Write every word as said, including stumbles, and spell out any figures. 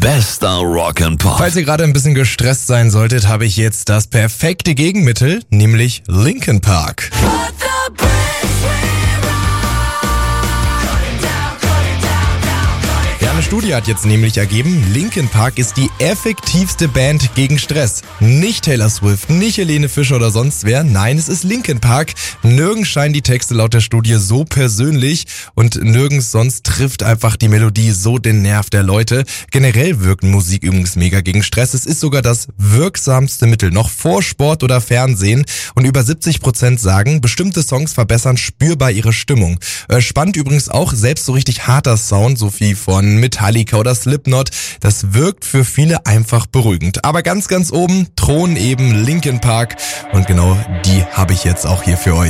Bester Rock and Pop. Falls ihr gerade ein bisschen gestresst sein solltet, habe ich jetzt das perfekte Gegenmittel, nämlich Linkin Park. Eine Studie hat jetzt nämlich ergeben, Linkin Park ist die effektivste Band gegen Stress. Nicht Taylor Swift, nicht Helene Fischer oder sonst wer, nein, es ist Linkin Park. Nirgends scheinen die Texte laut der Studie so persönlich und nirgends sonst trifft einfach die Melodie so den Nerv der Leute. Generell wirkt Musik übrigens mega gegen Stress. Es ist sogar das wirksamste Mittel, noch vor Sport oder Fernsehen. Und über siebzig Prozent sagen, bestimmte Songs verbessern spürbar ihre Stimmung. Äh, spannend übrigens auch, selbst so richtig harter Sound, so wie von Metallica oder Slipknot, das wirkt für viele einfach beruhigend. Aber ganz, ganz oben thronen eben Linkin Park und genau die habe ich jetzt auch hier für euch.